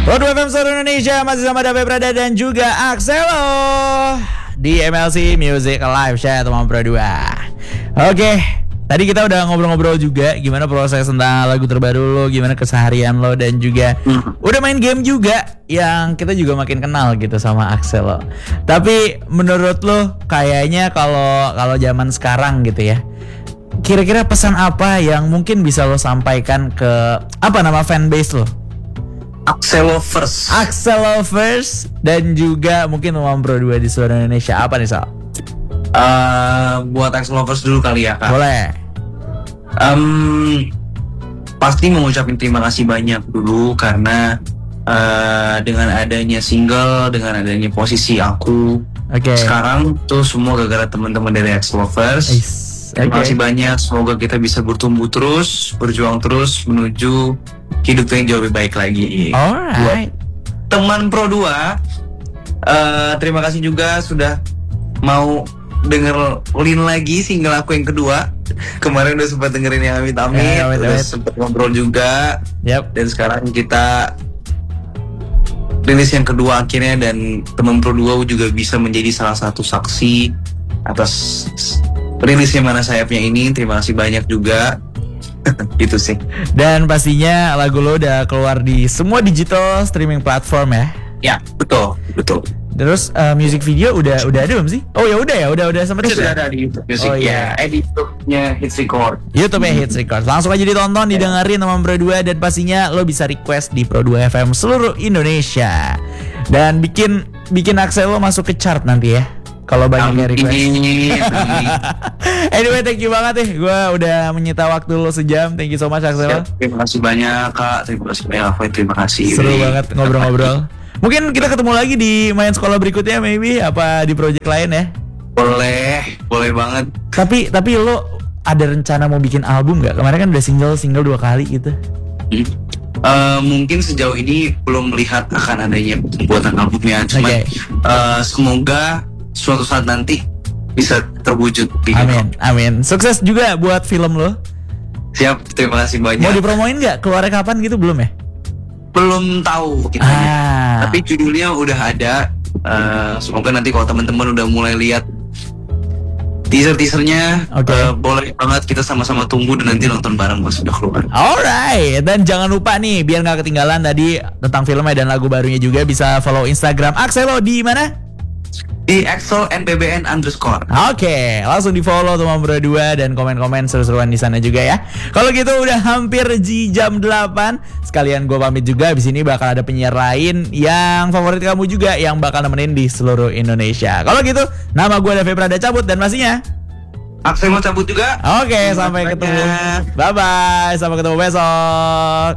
Road FM seluruh Indonesia masih sama David Prada dan juga Axelo di MLC Music Live Chat teman Pro 2. Oke, tadi kita udah ngobrol-ngobrol juga gimana proses tentang lagu terbaru lo, gimana keseharian lo, dan juga udah main game juga yang kita juga makin kenal gitu sama Axelo. Tapi menurut lo kayaknya kalau zaman sekarang gitu ya, kira-kira pesan apa yang mungkin bisa lo sampaikan ke apa nama fanbase lo? Axelovers dan juga mungkin Teman Pro 2 di seluruh Indonesia. Apa nih Sal? Buat Axelovers dulu kali ya Kak. Boleh. Pasti mengucapkan terima kasih banyak dulu karena dengan adanya single, dengan adanya posisi aku sekarang tuh semua gara-gara teman-teman dari Axelovers. Terima kasih banyak, semoga kita bisa bertumbuh terus, berjuang terus menuju hidup yang jauh lebih baik lagi. Alright. Teman Pro 2, terima kasih juga sudah mau dengerin lagi single aku yang kedua. Kemarin udah sempat dengerin yang Amit-Amit, udah sempat ngobrol juga. Dan sekarang kita rilis yang kedua akhirnya, dan Teman Pro 2 juga bisa menjadi salah satu saksi atas rilisnya Mana Sayapnya ini. Terima kasih banyak juga. Gitu sih. Dan pastinya lagu lo udah keluar di semua digital streaming platform ya? Ya, betul. Terus music video udah ada belum sih? Oh ya udah sempet sudah ada di YouTube Music. Di YouTube-nya Hits Record. YouTube-nya Hits Record. Langsung aja ditonton, didengerin Teman Pro 2, dan pastinya lo bisa request di Pro 2 FM seluruh Indonesia. Dan bikin Axelo masuk ke chart nanti ya. Kalau banyak yang request. Anyway, thank you banget nih. Gue udah menyita waktu lo sejam. Thank you so much Axelo. Terima kasih banyak Kak. Terima kasih banyak Avoid. Terima kasih. Seru banget ngobrol-ngobrol. Mungkin kita ketemu lagi di main sekolah berikutnya, maybe apa di project lain ya? Boleh banget. Tapi lo ada rencana mau bikin album nggak? Kemarin kan udah single 2 kali gitu. Mungkin sejauh ini belum melihat akan adanya pembuatan albumnya. Cuman semoga suatu saat nanti bisa terwujud. Amin. Sukses juga buat film lo. Siap, terima kasih banyak. Mau dipromoin nggak? Keluarnya kapan gitu, belum ya? Belum tahu kita. Tapi judulnya udah ada. Semoga nanti kalau teman-teman udah mulai lihat teaser-teasernya, boleh banget kita sama-sama tunggu dan nanti nonton bareng pas sudah keluar. Alright, dan jangan lupa nih biar nggak ketinggalan tadi tentang filmnya dan lagu barunya juga, bisa follow Instagram Axelo di mana? Di @axel_nbbn_. Oke, langsung di follow Teman Pro 2 dan komen-komen seru-seruan di sana juga ya. Kalau gitu udah hampir di jam 8. Sekalian gue pamit juga. Abis ini bakal ada penyiar lain yang favorit kamu juga, yang bakal nemenin di seluruh Indonesia. Kalau gitu, nama gue David Prada cabut, dan pastinya Axel mau cabut juga. Oke, sampai ketemu. Bye-bye, sampai ketemu besok.